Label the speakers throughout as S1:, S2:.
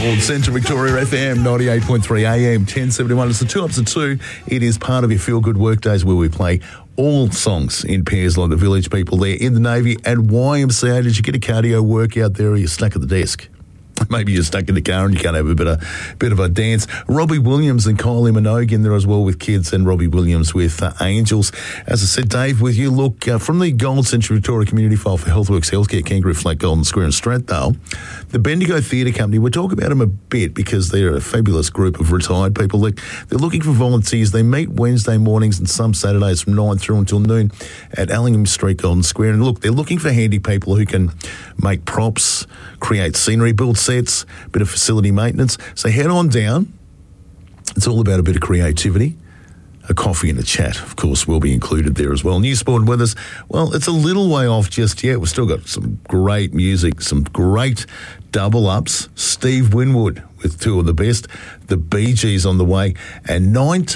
S1: Gold, Central Victoria FM, 98.3 AM, 1071. It's the 2 Ups and 2. It is part of your Feel Good Workdays where we play all songs in pairs like the Village People there in the Navy and YMCA. Did you get a cardio workout there or are you stuck at the desk? Maybe you're stuck in the car and you can't have a bit of a dance. Robbie Williams and Kylie Minogue in there as well with Kids, and Robbie Williams with Angels. As I said, Dave, with you, look, from the Gold Central Victoria Community File for Healthworks Healthcare, Kangaroo Flat, Golden Square and Strathdale, the Bendigo Theatre Company, we'll talk about them a bit because they're a fabulous group of retired people. They're looking for volunteers. They meet Wednesday mornings and some Saturdays from 9 through until noon at Allingham Street, Golden Square. And look, they're looking for handy people who can make props, create scenery, build sets, a bit of facility maintenance. So head on down. It's all about a bit of creativity. A coffee and a chat, of course, will be included there as well. New Sport with us. Well, it's a little way off just yet. We've still got some great music, some great double-ups. Steve Winwood with two of the best. The Bee Gees on the way. And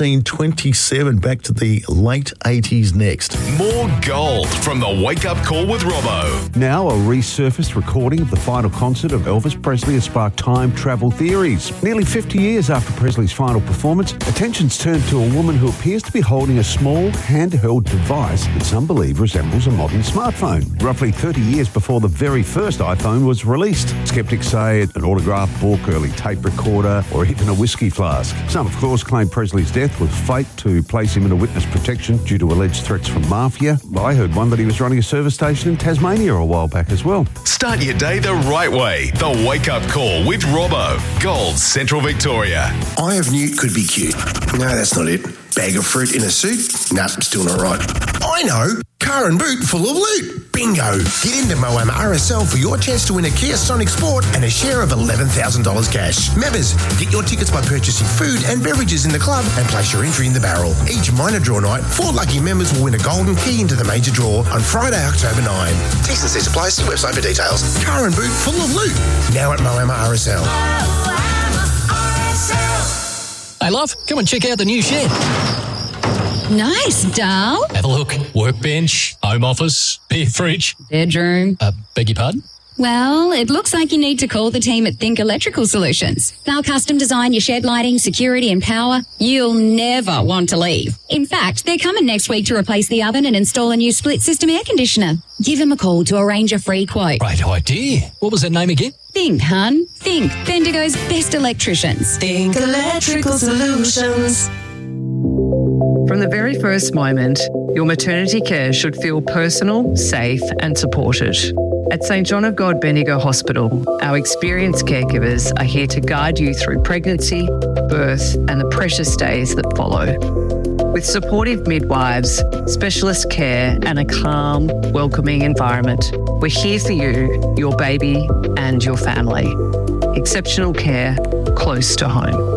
S1: 1927, back to the late 80s next.
S2: More gold from the Wake Up Call with Robbo.
S3: Now a resurfaced recording of the final concert of Elvis Presley has sparked time travel theories. Nearly 50 years after Presley's final performance, attention's turned to a woman who appears to be holding a small handheld device that some believe resembles a modern smartphone. Roughly 30 years before the very first iPhone was released. Skeptics say an autograph book, early tape recorder, or even a whiskey flask. Some, of course, claim Presley's death was fake to place him in a witness protection due to alleged threats from mafia. I heard one that he was running a service station in Tasmania a while back as well.
S2: Start your day the right way. The Wake Up Call with Robbo. Gold, Central Victoria.
S4: Eye of Newt could be cute. No, that's not it. Bag of fruit in a suit? Nah, still not right. I know. Car and boot full of loot. Bingo. Get into Moama RSL for your chance to win a Kia Sonic Sport and a share of $11,000 cash. Members, get your tickets by purchasing food and beverages in the club and place your entry in the barrel. Each minor draw night, 4 lucky members will win a golden key into the major draw on Friday, October 9. T's and C's applies. See website for details. Car and boot full of loot. Now at Moama RSL.
S5: Hey, love, come and check out the new shed.
S6: Nice, doll.
S5: Have a look. Workbench, home office, beer fridge.
S6: Bedroom.
S5: Beg your pardon?
S6: Well, it looks like you need to call the team at Think Electrical Solutions. They'll custom design your shed lighting, security and power. You'll never want to leave. In fact, they're coming next week to replace the oven and install a new split system air conditioner. Give them a call to arrange a free quote.
S5: Great idea. What was that name again?
S6: Think, hun. Think. Bendigo's best electricians.
S7: Think Electrical Solutions.
S8: From the very first moment, your maternity care should feel personal, safe and supported. At St John of God Bendigo Hospital, our experienced caregivers are here to guide you through pregnancy, birth and the precious days that follow. With supportive midwives, specialist care and a calm, welcoming environment, we're here for you, your baby and your family. Exceptional care close to home.